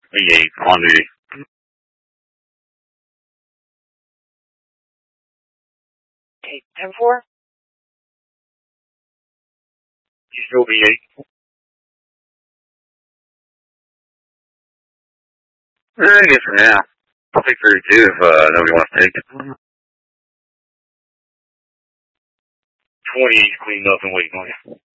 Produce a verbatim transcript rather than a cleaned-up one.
V eight on duty. Okay, ten four? You still V eight? I guess for now. I'll take thirty-two if uh, nobody wants to take it. twenty cleaned up and waiting on you.